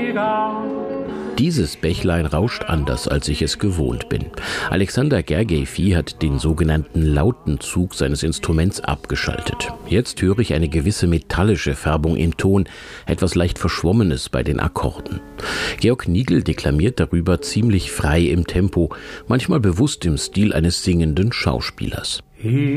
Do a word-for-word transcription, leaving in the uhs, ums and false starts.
Dieses Bächlein rauscht anders, als ich es gewohnt bin. Alexander Gergiev hat den sogenannten lauten Zug seines Instruments abgeschaltet. Jetzt höre ich eine gewisse metallische Färbung im Ton, etwas leicht Verschwommenes bei den Akkorden. Georg Nigl deklamiert darüber ziemlich frei im Tempo, manchmal bewusst im Stil eines singenden Schauspielers.